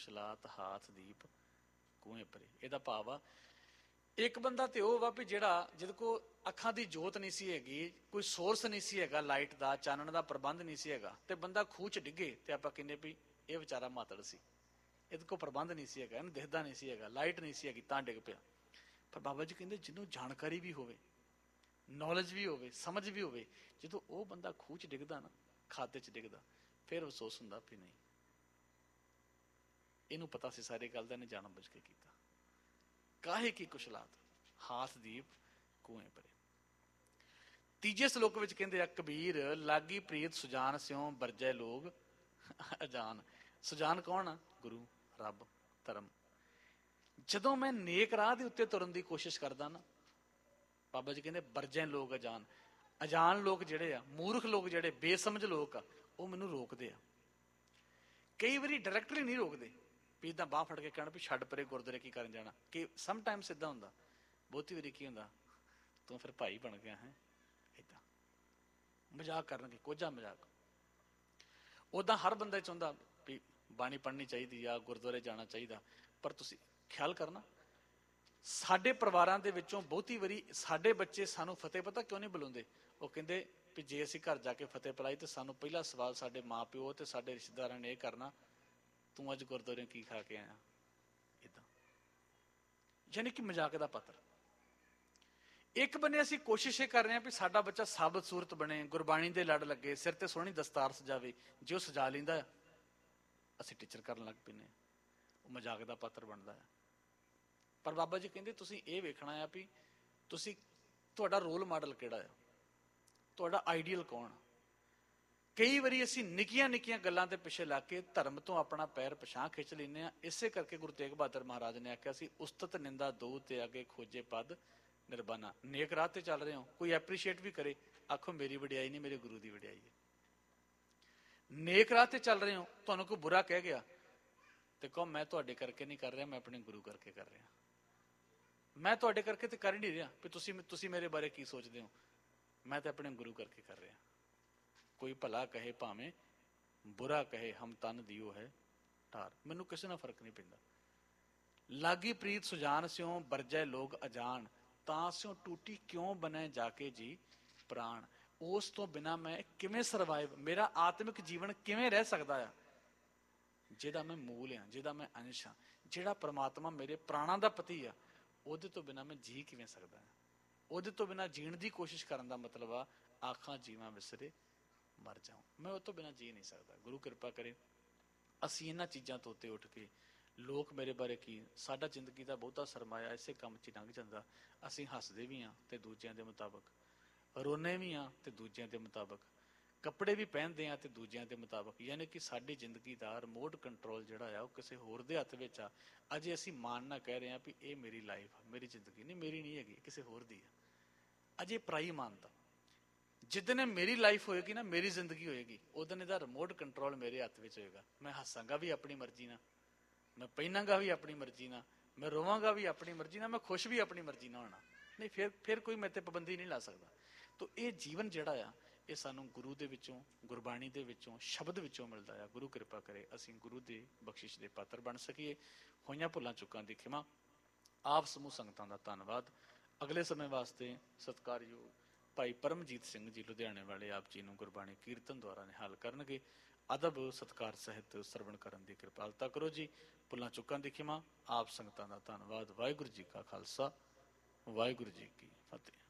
ਕੁਸ਼ਲਾਤ ਹਾਥ ਦੀਪ ਕੂਏ ਪਰੇ। ਇਹਦਾ ਭਾਵ ਆ ਇੱਕ ਬੰਦਾ ਤੇ ਉਹ ਵਾ ਵੀ ਜਿਹੜਾ ਜਿਹਦੇ ਕੋਲ ਅੱਖਾਂ ਦੀ ਜੋਤ ਨਹੀਂ ਸੀ ਹੈਗੀ, ਕੋਈ ਸੋਰਸ ਨਹੀਂ ਸੀ ਹੈਗਾ, ਲਾਈਟ ਦਾ ਚਾਨਣ ਦਾ ਪ੍ਰਬੰਧ ਨਹੀਂ ਸੀ ਹੈਗਾ, ਤੇ ਬੰਦਾ ਖੂਹ ਚ ਡਿੱਗੇ ਤੇ ਆਪਾਂ ਕਹਿੰਦੇ ਵੀ ਇਹ ਵਿਚਾਰਾ ਮਾਤੜ ਸੀ, ਇਹਦੇ ਕੋਲ ਪ੍ਰਬੰਧ ਨਹੀਂ ਸੀ ਹੈਗਾ, ਇਹਨੂੰ ਦਿਖਦਾ ਨਹੀਂ ਸੀ ਹੈਗਾ, ਲਾਈਟ ਨਹੀਂ ਸੀ ਹੈਗੀ ਤਾਂ ਡਿੱਗ ਪਿਆ। ਪਰ ਬਾਬਾ ਜੀ ਕਹਿੰਦੇ ਜਿਹਨੂੰ ਜਾਣਕਾਰੀ ਵੀ ਹੋਵੇ, ਨੌਲੇਜ ਵੀ ਹੋਵੇ, ਸਮਝ ਵੀ ਹੋਵੇ, ਜਦੋਂ ਉਹ ਬੰਦਾ ਖੂਹ ਚ ਡਿੱਗਦਾ ਨਾ, ਖਾਤੇ ਚ ਡਿੱਗਦਾ, ਫਿਰ ਅਫਸੋਸ ਹੁੰਦਾ ਵੀ ਨਹੀਂ ਇਹਨੂੰ ਪਤਾ ਸੀ ਸਾਰੀ ਗੱਲ ਦਾ, ਇਹਨੇ ਜਾਣ ਬੁੱਝ ਕੇ ਕੀਤਾ। ਕਾਹੇ ਕੀ ਕੁਸ਼ਲਾਤ ਹਾਥ ਦੀਪ ਕੂਏ ਪਰੇ। ਤੀਜੇ ਸ਼ਲੋਕ ਵਿੱਚ ਕਹਿੰਦੇ ਆ ਕਬੀਰ ਲਾਗੀ ਪ੍ਰੀਤ ਸੁਜਾਨ ਸਿਉ ਵਰਜੈ ਲੋਗ ਅਜਾਨ। ਸੁਜਾਨ ਕੌਣ ਆ? ਗੁਰੂ, ਰੱਬ, ਧਰਮ। ਜਦੋਂ ਮੈਂ ਨੇਕ ਰਾਹ ਦੇ ਉੱਤੇ ਤੁਰਨ ਦੀ ਕੋਸ਼ਿਸ਼ ਕਰਦਾ ਨਾ, ਬਾਬਾ ਜੀ ਕਹਿੰਦੇ ਵਰਜੈ ਲੋਕ ਅਜਾਨ। ਅਜਾਨ ਲੋਕ ਜਿਹੜੇ ਆ, ਮੂਰਖ ਲੋਕ ਜਿਹੜੇ ਬੇਸਮਝ ਲੋਕ ਆ, ਉਹ ਮੈਨੂੰ ਰੋਕਦੇ ਆ। ਕਈ ਵਾਰੀ ਡਾਇਰੈਕਟਲੀ ਨਹੀਂ ਰੋਕਦੇ ਵੀ ਇੱਦਾਂ ਬਾਂਹ ਫੜ ਕੇ ਕਹਿਣ ਵੀ ਛੱਡ ਪਰੇ ਗੁਰਦੁਆਰੇ ਕੀ ਕਰਨ ਜਾਣਾ, ਕਿ ਸਮਟਾਈਮਸ ਏਦਾਂ ਹੁੰਦਾ। ਬਹੁਤੀ ਵਾਰੀ ਕੀ ਹੁੰਦਾ, ਤੂੰ ਫਿਰ ਭਾਈ ਬਣ ਗਿਆ ਹੈ, ਏਦਾਂ ਮਜ਼ਾਕ ਕਰਨਗੇ, ਕੋਝਾ ਮਜ਼ਾਕ। ਉਦਾਂ ਹਰ ਬੰਦਾ ਚਾਹੁੰਦਾ ਵੀ ਬਾਣੀ ਪੜ੍ਹਨੀ ਚਾਹੀਦੀ ਆ, ਗੁਰਦੁਆਰੇ ਜਾਣਾ ਚਾਹੀਦਾ। ਪਰ ਤੁਸੀਂ ਖਿਆਲ ਕਰਨਾ, ਸਾਡੇ ਪਰਿਵਾਰਾਂ ਦੇ ਵਿੱਚੋਂ ਬਹੁਤੀ ਵਾਰੀ ਸਾਡੇ ਬੱਚੇ ਸਾਨੂੰ ਫਤਿਹ ਪਤਾ ਕਿਉਂ ਨਹੀਂ ਬੁਲਾਉਂਦੇ? ਉਹ ਕਹਿੰਦੇ ਵੀ ਜੇ ਅਸੀਂ ਘਰ ਜਾ ਕੇ ਫਤਿਹ ਪਿਲਾਈ ਤੇ ਸਾਨੂੰ ਪਹਿਲਾ ਸਵਾਲ ਸਾਡੇ ਮਾਂ ਪਿਓ ਤੇ ਸਾਡੇ ਰਿਸ਼ਤੇਦਾਰਾਂ ਨੇ ਇਹ ਕਰਨਾ, ਤੂੰ ਅੱਜ ਗੁਰਦੁਆਰੇ ਕੀ ਖਾ ਕੇ ਆਇਆ? ਏਦਾਂ, ਯਾਨੀ ਕਿ ਮਜ਼ਾਕ ਦਾ ਪਾਤਰ। ਇੱਕ ਬੰਨੇ ਅਸੀਂ ਕੋਸ਼ਿਸ਼ ਇਹ ਕਰ ਰਹੇ ਹਾਂ ਵੀ ਸਾਡਾ ਬੱਚਾ ਸਾਬਤ ਸੂਰਤ ਬਣੇ, ਗੁਰਬਾਣੀ ਦੇ ਲੜ ਲੱਗੇ, ਸਿਰ ਤੇ ਸੋਹਣੀ ਦਸਤਾਰ ਸਜਾਵੇ। ਜੇ ਉਹ ਸਜਾ ਲੈਂਦਾ ਅਸੀਂ ਟੀਚਰ ਕਰਨ ਲੱਗ ਪੈਂਦੇ, ਉਹ ਮਜ਼ਾਕ ਦਾ ਪਾਤਰ ਬਣਦਾ ਹੈ। ਪਰ ਬਾਬਾ ਜੀ ਕਹਿੰਦੇ ਤੁਸੀਂ ਇਹ ਵੇਖਣਾ ਆ ਵੀ ਤੁਸੀਂ, ਤੁਹਾਡਾ ਰੋਲ ਮਾਡਲ ਕਿਹੜਾ ਆ, ਤੁਹਾਡਾ ਆਈਡੀਅਲ ਕੌਣ? ਕਈ ਵਾਰੀ ਅਸੀਂ ਨਿੱਕੀਆਂ ਨਿੱਕੀਆਂ ਗੱਲਾਂ ਦੇ ਪਿੱਛੇ ਲੱਗ ਕੇ ਧਰਮ ਤੋਂ ਆਪਣਾ ਪੈਰ ਪਿਛਾਂਹ ਖਿੱਚ ਲੈਂਦੇ ਹਾਂ। ਇਸੇ ਕਰਕੇ ਗੁਰੂ ਤੇਗ ਬਹਾਦਰ ਮਹਾਰਾਜ ਨੇ ਆਖਿਆ ਸੀ ਉਸਤਤ ਨਿੰਦਾ ਦੋ ਤੇ ਅੱਗੇ ਖੋਜੇ ਪਦ ਨਿਰਬਾਨਾ। ਨੇਕ ਰਾਹ ਤੇ ਚੱਲ ਰਹੇ ਹੋ, ਕੋਈ ਐਪਰੀਸ਼ੀਏਟ ਵੀ ਕਰੇ, ਆਖੋ ਮੇਰੀ ਵਡਿਆਈ ਨਹੀਂ, ਮੇਰੇ ਗੁਰੂ ਦੀ ਵਡਿਆਈ ਹੈ। ਨੇਕ ਰਾਹ ਤੇ ਚੱਲ ਰਹੇ ਹੋ, ਤੁਹਾਨੂੰ ਕੋਈ ਬੁਰਾ ਕਹਿ ਗਿਆ ਤੇ ਕਹੋ ਮੈਂ ਤੁਹਾਡੇ ਕਰਕੇ ਨਹੀਂ ਕਰ ਰਿਹਾ, ਮੈਂ ਆਪਣੇ ਗੁਰੂ ਕਰਕੇ ਕਰ ਰਿਹਾ। ਮੈਂ ਤੁਹਾਡੇ ਕਰਕੇ ਤੇ ਕਰ ਹੀ ਨਹੀਂ ਰਿਹਾ ਵੀ ਤੁਸੀਂ ਮੇਰੇ ਬਾਰੇ ਕੀ ਸੋਚਦੇ ਹੋ, ਮੈਂ ਤਾਂ ਆਪਣੇ ਗੁਰੂ ਕਰਕੇ ਕਰ ਰਿਹਾ। ਕੋਈ ਭਲਾ ਕਹੇ ਭਾਵੇਂ ਬੁਰਾ ਕਹੇ, ਹਮ ਤਨ ਦਿਓ ਹੈ ਢਾਰ। ਮੈਨੂੰ ਕਿਸੇ ਨਾਲ ਫਰਕ ਨਹੀਂ ਪੈਂਦਾ। ਲਾਗੀ ਪ੍ਰੀਤ ਸੁਜਾਨ ਸਿਉ ਵਰਜੈ ਲੋਗ ਅਜਾਨ, ਤਾਂ ਸਿਉ ਟੂਟੀ ਕਿਉਂ ਬਨੇ ਜਾ ਕੇ ਜੀ ਪ੍ਰਾਣ। ਉਸ ਤੋਂ ਬਿਨਾਂ ਮੈਂ ਕਿਵੇਂ ਸਰਵਾਈਵ, ਮੇਰਾ ਆਤਮਿਕ ਜੀਵਨ ਕਿਵੇਂ ਰਹਿ ਸਕਦਾ ਆ, ਜਿਹਦਾ ਮੈਂ ਮੂਲ ਆ, ਜਿਹਦਾ ਮੈਂ ਅੰਸ਼ ਆ, ਜਿਹੜਾ ਪ੍ਰਮਾਤਮਾ ਮੇਰੇ ਪ੍ਰਾਣਾਂ ਦਾ ਪਤੀ ਆ, ਉਹਦੇ ਤੋਂ ਬਿਨਾਂ ਮੈਂ ਜੀ ਕਿਵੇਂ ਸਕਦਾ? ਉਹਦੇ ਤੋਂ ਬਿਨਾਂ ਜੀਣ ਦੀ ਕੋਸ਼ਿਸ਼ ਕਰਨ ਦਾ ਮਤਲਬ ਆ ਆਖਾਂ ਜੀਵਾਂ ਵਿਸਰੇ ਮਰ ਜਾਉ। ਮੈਂ ਉਹ ਤੋਂ ਬਿਨਾਂ ਜੀ ਨਹੀਂ ਸਕਦਾ। ਗੁਰੂ ਕਿਰਪਾ ਕਰੇ ਅਸੀਂ ਇਹਨਾਂ ਚੀਜ਼ਾਂ ਤੋਂ ਉੱਤੇ ਉੱਠ ਕੇ, ਲੋਕ ਮੇਰੇ ਬਾਰੇ ਕੀ, ਸਾਡਾ ਜ਼ਿੰਦਗੀ ਦਾ ਬਹੁਤਾ ਸਰਮਾਇਆ ਇਸੇ ਕੰਮ 'ਚ ਲੰਘ ਜਾਂਦਾ। ਅਸੀਂ ਹੱਸਦੇ ਵੀ ਹਾਂ ਤੇ ਦੂਜਿਆਂ ਦੇ ਮੁਤਾਬਕ, ਰੋਨੇ ਵੀ ਹਾਂ ਤੇ ਦੂਜਿਆਂ ਦੇ ਮੁਤਾਬਕ, ਕੱਪੜੇ ਵੀ ਪਹਿਨਦੇ ਹਾਂ ਤੇ ਦੂਜਿਆਂ ਦੇ ਮੁਤਾਬਕ। ਯਾਨੀ ਕਿ ਸਾਡੀ ਜ਼ਿੰਦਗੀ ਦਾ ਰਿਮੋਟ ਕੰਟਰੋਲ ਜਿਹੜਾ ਆ ਉਹ ਕਿਸੇ ਹੋਰ ਦੇ ਹੱਥ ਵਿੱਚ ਆ। ਅਜੇ ਅਸੀਂ ਮਾਣ ਨਾਲ ਕਹਿ ਰਹੇ ਹਾਂ ਵੀ ਇਹ ਮੇਰੀ ਲਾਈਫ ਆ, ਮੇਰੀ ਜ਼ਿੰਦਗੀ ਨਹੀਂ, ਮੇਰੀ ਨਹੀਂ ਹੈਗੀ, ਕਿਸੇ ਹੋਰ ਦੀ ਆ। ਅਜੇ ਪਰਾਈ ਮਾਨਤਾ। ਜਿੱਦਣ ਇਹ ਮੇਰੀ ਲਾਈਫ ਹੋਏਗੀ ਨਾ, ਮੇਰੀ ਜ਼ਿੰਦਗੀ ਹੋਏਗੀ, ਉਦੋਂ ਇਹਦਾ ਰਿਮੋਟ ਕੰਟਰੋਲ ਮੇਰੇ ਹੱਥ ਵਿੱਚ ਹੋਏਗਾ। ਮੈਂ ਹੱਸਾਂਗਾ ਵੀ ਆਪਣੀ ਮਰਜ਼ੀ ਨਾਲ, ਮੈਂ ਪਹਿਨਾਂਗਾ ਵੀ ਆਪਣੀ ਮਰਜ਼ੀ ਨਾਲ, ਮੈਂ ਰੋਵਾਂਗਾ ਵੀ ਆਪਣੀ ਮਰਜ਼ੀ ਨਾਲ, ਮੈਂ ਖੁਸ਼ ਵੀ ਆਪਣੀ ਮਰਜ਼ੀ ਨਾਲ ਹੋਣਾ। ਨਹੀਂ ਫਿਰ ਕੋਈ ਮੇਰੇ ਤੇ ਪਾਬੰਦੀ ਨਹੀਂ ਲਾ ਸਕਦਾ। ਤਾਂ ਇਹ ਜੀਵਨ ਜਿਹੜਾ ਆ ਇਹ ਸਾਨੂੰ ਗੁਰੂ ਦੇ ਵਿੱਚੋਂ, ਗੁਰਬਾਣੀ ਦੇ ਵਿੱਚੋਂ, ਸ਼ਬਦ ਵਿੱਚੋਂ ਮਿਲਦਾ ਆ। ਗੁਰੂ ਕਿਰਪਾ ਕਰੇ ਅਸੀਂ ਗੁਰੂ ਦੇ ਬਖਸ਼ਿਸ਼ ਦੇ ਪਾਤਰ ਬਣ ਸਕੀਏ। ਹੋਈਆਂ ਭੁੱਲਾਂ ਚੁੱਕਾਂ ਦੀ ਖਿਮਾ। ਆਪ ਸਮੂਹ ਸੰਗਤਾਂ ਦਾ ਧੰਨਵਾਦ। ਅਗਲੇ ਸਮੇਂ ਵਾਸਤੇ ਸਤਿਕਾਰਯੋਗ ਭਾਈ ਪਰਮਜੀਤ ਸਿੰਘ ਜੀ ਲੁਧਿਆਣੇ ਵਾਲੇ ਆਪ ਜੀ ਨੂੰ ਗੁਰਬਾਣੀ ਕੀਰਤਨ ਦੁਆਰਾ ਨਿਹਾਲ ਕਰਨਗੇ। ਅਦਬ ਸਤਿਕਾਰ ਸਹਿਤ ਸਰਵਣ ਕਰਨ ਦੀ ਕਿਰਪਾਲਤਾ ਕਰੋ ਜੀ। ਭੁੱਲਾਂ ਚੁੱਕਾਂ ਦੀ ਖਿਮਾ। ਆਪ ਸੰਗਤਾਂ ਦਾ ਧੰਨਵਾਦ। ਵਾਹਿਗੁਰੂ ਜੀ ਕਾ ਖਾਲਸਾ, ਵਾਹਿਗੁਰੂ ਜੀ ਕੀ ਫਤਿਹ।